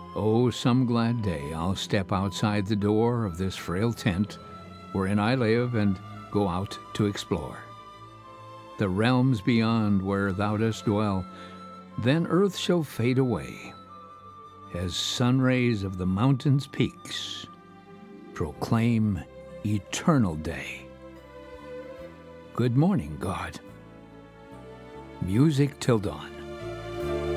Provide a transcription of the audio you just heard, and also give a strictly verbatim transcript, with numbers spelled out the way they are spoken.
Oh, some glad day I'll step outside the door of this frail tent wherein I live and go out to explore the realms beyond where thou dost dwell. Then earth shall fade away as sun rays of the mountain's peaks proclaim eternal day. Good morning, God. Music till dawn.